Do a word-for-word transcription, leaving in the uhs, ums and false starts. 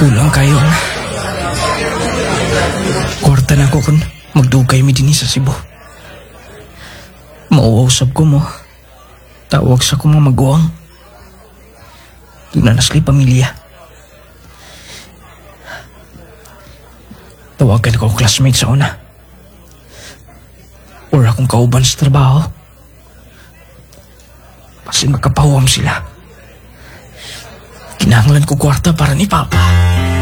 Kulang kayo ang kwarta na ko kung magdugay mi din sa Cebu. Mauusap ko mo. Tawag sa ko mga maguwang. Doon na nasli pamilya. Tawagan ko classmate sa una. Or akong kauban sa trabaho. Pasin magkapahuwam sila. Kinahanglan ko kwarta para ni Papa.